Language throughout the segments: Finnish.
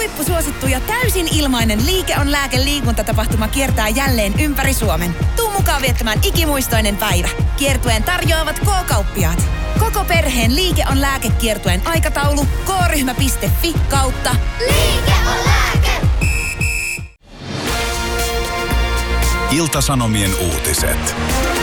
Huippusuosittu ja täysin ilmainen Liike on lääke -liikuntatapahtuma kiertää jälleen ympäri Suomen. Tuu mukaan viettämään ikimuistoinen päivä. Kiertueen tarjoavat K-kauppiaat. Koko perheen Liike on lääke -kiertueen aikataulu k-ryhmä.fi/. Liike on lääke! Ilta-Sanomien uutiset.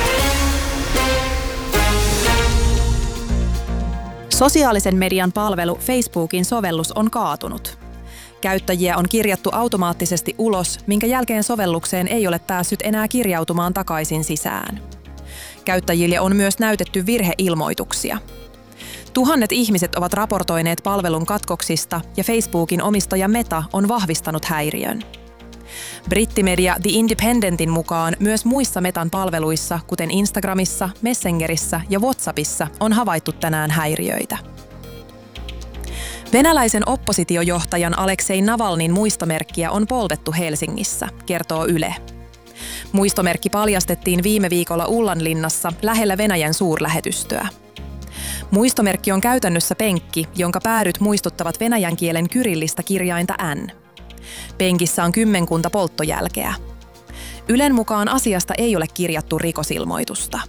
Sosiaalisen median palvelu Facebookin sovellus on kaatunut. Käyttäjiä on kirjattu automaattisesti ulos, minkä jälkeen sovellukseen ei ole päässyt enää kirjautumaan takaisin sisään. Käyttäjille on myös näytetty virheilmoituksia. Tuhannet ihmiset ovat raportoineet palvelun katkoksista ja Facebookin omistaja Meta on vahvistanut häiriön. Brittimedia The Independentin mukaan myös muissa Metan palveluissa, kuten Instagramissa, Messengerissä ja WhatsAppissa, on havaittu tänään häiriöitä. Venäläisen oppositiojohtajan Aleksei Navalnin muistomerkkiä on poltettu Helsingissä, kertoo Yle. Muistomerkki paljastettiin viime viikolla Ullanlinnassa lähellä Venäjän suurlähetystöä. Muistomerkki on käytännössä penkki, jonka päädyt muistuttavat venäjän kielen kyrillistä kirjainta N. Penkissä on kymmenkunta polttojälkeä. Ylen mukaan asiasta ei ole kirjattu rikosilmoitusta.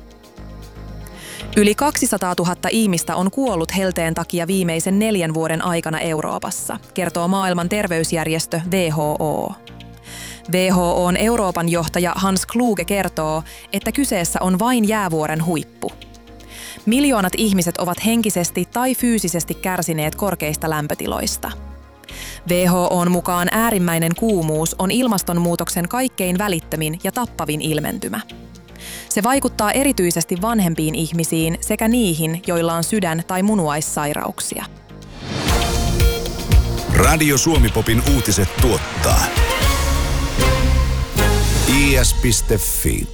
Yli 200 000 ihmistä on kuollut helteen takia viimeisen 4 vuoden aikana Euroopassa, kertoo maailman terveysjärjestö WHO. WHO:n Euroopan johtaja Hans Kluge kertoo, että kyseessä on vain jäävuoren huippu. Miljoonat ihmiset ovat henkisesti tai fyysisesti kärsineet korkeista lämpötiloista. WHO:n mukaan äärimmäinen kuumuus on ilmastonmuutoksen kaikkein välittömin ja tappavin ilmentymä. Se vaikuttaa erityisesti vanhempiin ihmisiin sekä niihin, joilla on sydän- tai munuaissairauksia. Radio Suomi-popin uutiset tuottaa is.fi.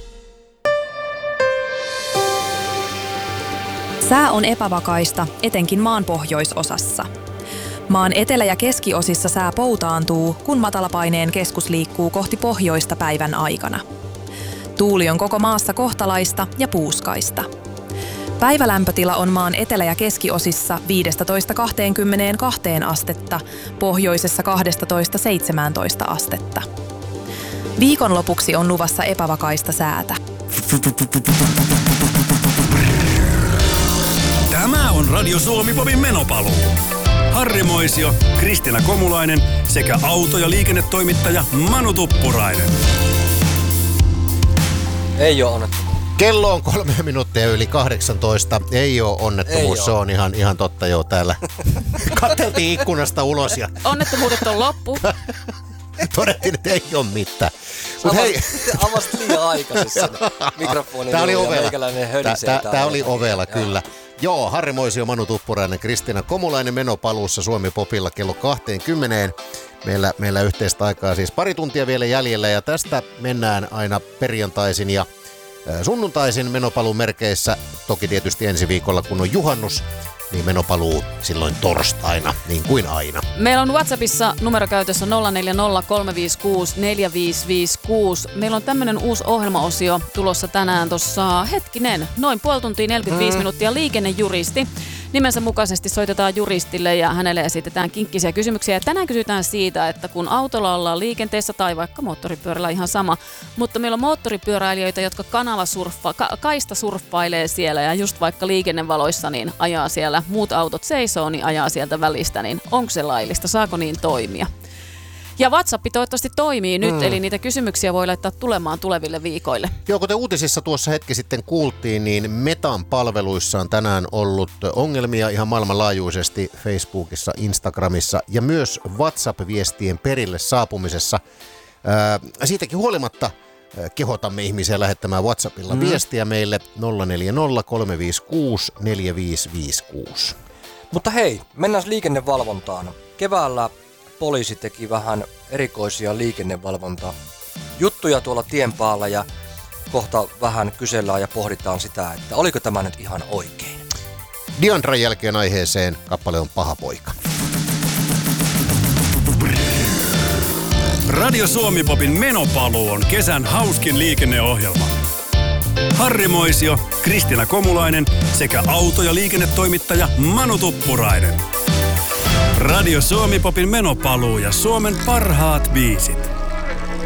Sää on epävakaista, etenkin maan pohjoisosassa. Maan etelä- ja keskiosissa sää poutaantuu, kun matalapaineen keskus liikkuu kohti pohjoista päivän aikana. Tuuli on koko maassa kohtalaista ja puuskaista. Päivälämpötila on maan etelä- ja keskiosissa 15–22 astetta, pohjoisessa 12–17 astetta. Viikonlopuksi on luvassa epävakaista säätä. Tämä on Radio Suomi-popin menopaluu. Harri Moisio, Kristiina Komulainen sekä auto- ja liikennetoimittaja Manu Tuppurainen. Ei ole onnettomuus. Kello on 3 minuuttia yli 18. Ei ole onnettomuus, Ei se on ihan totta jo täällä. Katseltiin ikkunasta ulos ja Onnettomuudet on loppu. todettiin, että ei ole mitään. Avasit liian aikaisin sen mikrofonin. Tämä oli ovela. Tämä oli ovela, kyllä. Joo, Harri Moisio, Manu Tuppurainen, Kristiina Komulainen menopaluussa Suomi-popilla kello 20. Meillä yhteistä aikaa siis pari tuntia vielä jäljellä ja tästä mennään aina perjantaisin ja sunnuntaisin menopaluun merkeissä. Toki tietysti ensi viikolla, kun on juhannus, niin menopaluu silloin torstaina, niin kuin aina. Meillä on WhatsAppissa numerokäytössä 0403564556. Meillä on tämmöinen uusi ohjelmaosio tulossa tänään tuossa, noin puoli tuntia 45 minuuttia, liikennejuristi. Nimensä mukaisesti soitetaan juristille ja hänelle esitetään kinkkisiä kysymyksiä. Ja tänään kysytään siitä, että kun autolla ollaan liikenteessä tai vaikka moottoripyörällä ihan sama, mutta meillä on moottoripyöräilijöitä, jotka kaista surffailee siellä ja just vaikka liikennevaloissa niin ajaa siellä, muut autot seisoo, niin ajaa sieltä välistä, niin onko se laillista, saako niin toimia? Ja WhatsApp toivottavasti toimii nyt, eli niitä kysymyksiä voi laittaa tulemaan tuleville viikoille. Joo, kuten uutisissa tuossa hetki sitten kuultiin, niin Metan palveluissa on tänään ollut ongelmia ihan maailmanlaajuisesti Facebookissa, Instagramissa ja myös WhatsApp-viestien perille saapumisessa. Siitäkin huolimatta kehotamme ihmisiä lähettämään WhatsAppilla viestiä meille 040 356 4556. Mutta hei, mennään liikennevalvontaan. Keväällä poliisi teki vähän erikoisia liikennevalvontajuttuja tuolla tien päällä ja kohta vähän kysellään ja pohditaan sitä, että oliko tämä nyt ihan oikein. Diandran jälkeen aiheeseen kappale on Paha poika. Radio Suomi-popin menopaluu on kesän hauskin liikenneohjelma. Harri Moisio, Kristiina Komulainen sekä auto- ja liikennetoimittaja Manu Tuppurainen. Radio Suomi Popin menopaluu ja Suomen parhaat biisit.